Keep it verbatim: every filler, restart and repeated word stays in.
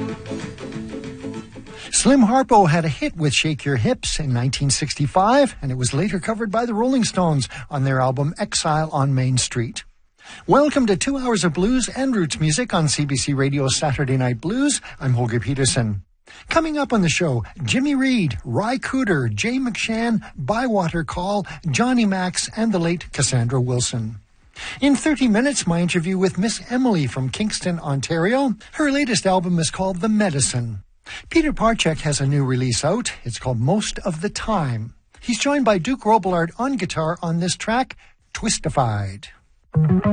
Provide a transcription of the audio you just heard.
Slim Harpo had a hit with Shake Your Hips in nineteen sixty-five, and it was later covered by the Rolling Stones on their album Exile on Main Street. Welcome to two hours of blues and roots music on C B C Radio's Saturday Night Blues. I'm Holger Peterson. Coming up on the show, Jimmy Reed, Ry Cooder, Jay McShann, Bywater Call, Johnny Max, and the late Cassandra Wilson. In thirty minutes, my interview with Miss Emily from Kingston, Ontario. Her latest album is called The Medicine. Peter Parchek has a new release out. It's called Most of the Time. He's joined by Duke Robillard on guitar on this track, Twistified.